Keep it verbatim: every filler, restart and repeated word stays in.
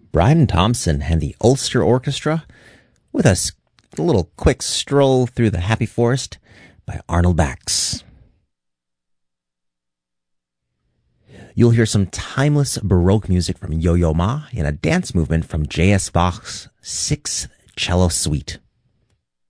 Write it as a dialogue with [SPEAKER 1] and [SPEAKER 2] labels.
[SPEAKER 1] Brian Thompson and the Ulster Orchestra with a, a little quick stroll through the Happy Forest by Arnold Bax. You'll hear some timeless Baroque music from Yo-Yo Ma and a dance movement from J S. Bach's Sixth Cello Suite.